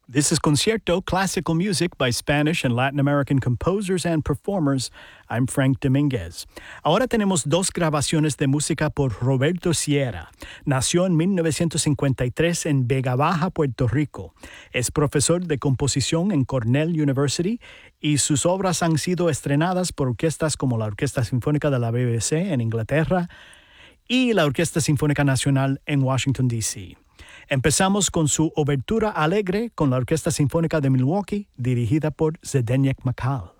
This is Concierto, classical music by Spanish and Latin American composers and performers. I'm Frank Dominguez. Ahora tenemos dos grabaciones de música por Roberto Sierra. Nació en 1953 en Vega Baja, Puerto Rico. Es profesor de composición en Cornell University y sus obras han sido estrenadas por orquestas como la Orquesta Sinfónica de la BBC en Inglaterra y la Orquesta Sinfónica Nacional en Washington, D.C. Empezamos con su obertura alegre con la Orquesta Sinfónica de Milwaukee, dirigida por Zdeněk Makal.